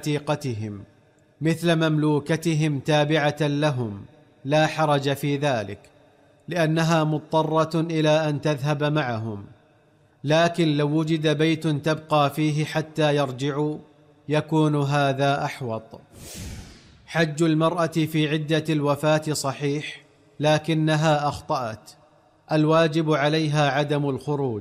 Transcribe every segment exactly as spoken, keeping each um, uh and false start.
عتيقتهم مثل مملوكتهم تابعة لهم، لا حرج في ذلك، لأنها مضطرة إلى أن تذهب معهم. لكن لو وجد بيت تبقى فيه حتى يرجعوا يكون هذا أحوط. حج المرأة في عدة الوفاة صحيح، لكنها أخطأت. الواجب عليها عدم الخروج.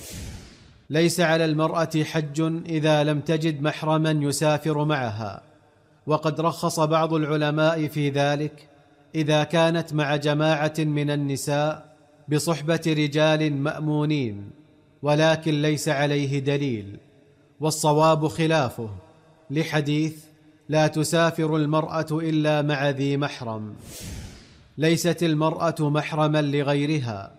ليس على المرأة حج إذا لم تجد محرما يسافر معها، وقد رخص بعض العلماء في ذلك إذا كانت مع جماعة من النساء بصحبة رجال مأمونين، ولكن ليس عليه دليل، والصواب خلافه، لحديث لا تسافر المرأة إلا مع ذي محرم. ليست المرأة محرما لغيرها.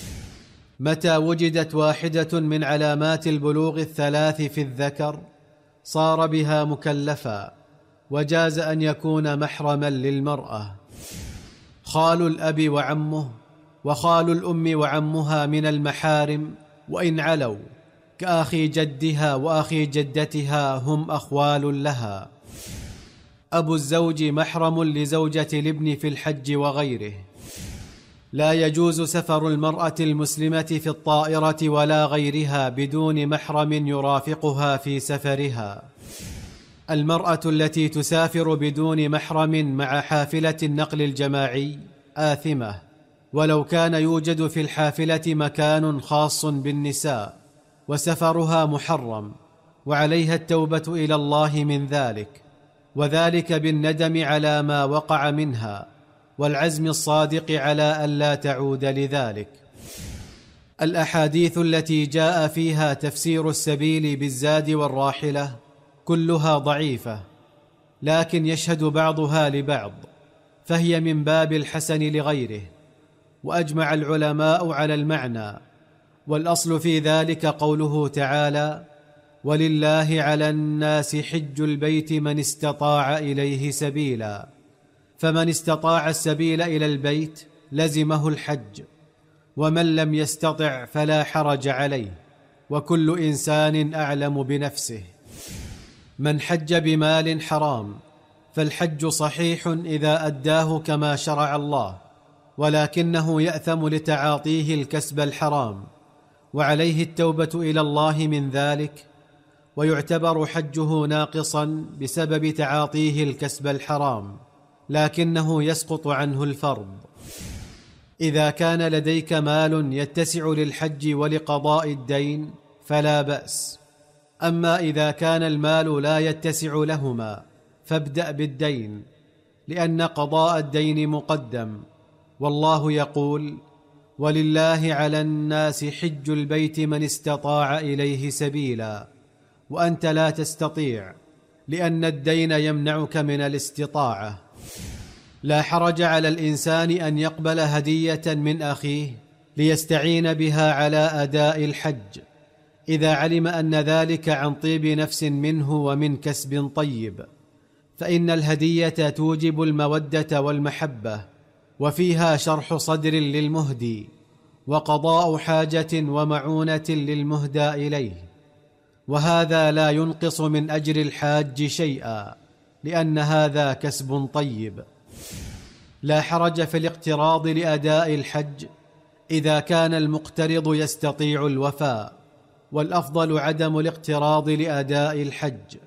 متى وجدت واحدة من علامات البلوغ الثلاث في الذكر صار بها مكلفا، وجاز أن يكون محرما للمرأة. خال الأب وعمه وخال الأم وعمها من المحارم وإن علوا، كأخي جدها وأخي جدتها هم أخوال لها. أبو الزوج محرم لزوجة الابن في الحج وغيره. لا يجوز سفر المرأة المسلمة في الطائرة ولا غيرها بدون محرم يرافقها في سفرها. المرأة التي تسافر بدون محرم مع حافلة النقل الجماعي آثمة، ولو كان يوجد في الحافلة مكان خاص بالنساء، وسفرها محرم، وعليها التوبة إلى الله من ذلك، وذلك بالندم على ما وقع منها، والعزم الصادق على ألا تعود لذلك. الأحاديث التي جاء فيها تفسير السبيل بالزاد والراحلة كلها ضعيفة، لكن يشهد بعضها لبعض، فهي من باب الحسن لغيره، وأجمع العلماء على المعنى. والأصل في ذلك قوله تعالى: ولله على الناس حج البيت من استطاع إليه سبيلا. فمن استطاع السبيل إلى البيت لزمه الحج، ومن لم يستطع فلا حرج عليه، وكل إنسان أعلم بنفسه. من حج بمال حرام فالحج صحيح إذا أداه كما شرع الله، ولكنه يأثم لتعاطيه الكسب الحرام، وعليه التوبة إلى الله من ذلك، ويعتبر حجه ناقصا بسبب تعاطيه الكسب الحرام، لكنه يسقط عنه الفرض. إذا كان لديك مال يتسع للحج ولقضاء الدين فلا بأس. أما إذا كان المال لا يتسع لهما فابدأ بالدين، لأن قضاء الدين مقدم، والله يقول: ولله على الناس حج البيت من استطاع إليه سبيلا، وأنت لا تستطيع، لأن الدين يمنعك من الاستطاعة. لا حرج على الإنسان أن يقبل هدية من أخيه ليستعين بها على أداء الحج، إذا علم أن ذلك عن طيب نفس منه ومن كسب طيب، فإن الهدية توجب المودة والمحبة، وفيها شرح صدر للمهدي، وقضاء حاجة ومعونة للمهدى إليه، وهذا لا ينقص من أجر الحاج شيئا، لأن هذا كسب طيب. لا حرج في الاقتراض لأداء الحج إذا كان المقترض يستطيع الوفاء، والأفضل عدم الاقتراض لأداء الحج.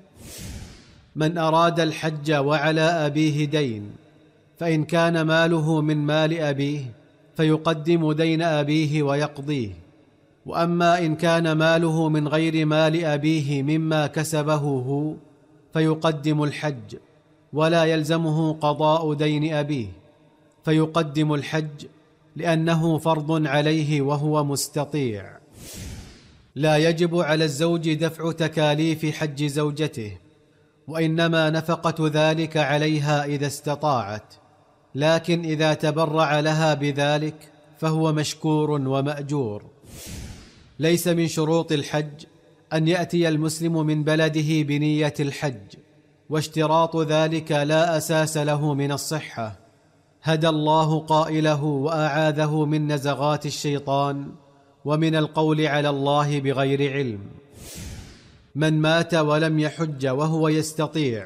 من أراد الحج وعلى أبيه دين، فإن كان ماله من مال أبيه فيقدم دين أبيه ويقضيه، وأما إن كان ماله من غير مال أبيه مما كسبه هو فيقدم الحج، ولا يلزمه قضاء دين أبيه، فيقدم الحج لأنه فرض عليه وهو مستطيع. لا يجب على الزوج دفع تكاليف حج زوجته، وإنما نفقة ذلك عليها إذا استطاعت، لكن إذا تبرع لها بذلك فهو مشكور ومأجور. ليس من شروط الحج أن يأتي المسلم من بلده بنية الحج، واشتراط ذلك لا أساس له من الصحة. هدى الله قائله وأعاذه من نزغات الشيطان ومن القول على الله بغير علم. من مات ولم يحج وهو يستطيع